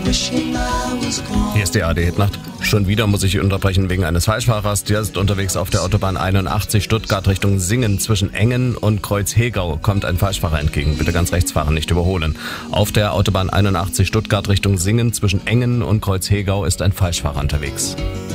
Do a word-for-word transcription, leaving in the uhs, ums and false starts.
Hier ist die A R D-Hitnacht. Schon wieder muss ich unterbrechen wegen eines Falschfahrers. Der ist unterwegs auf der Autobahn einundachtzig Stuttgart Richtung Singen. Zwischen Engen und Kreuz-Hegau kommt ein Falschfahrer entgegen. Bitte ganz rechts fahren, nicht überholen. Auf der Autobahn einundachtzig Stuttgart Richtung Singen zwischen Engen und Kreuz-Hegau ist ein Falschfahrer unterwegs.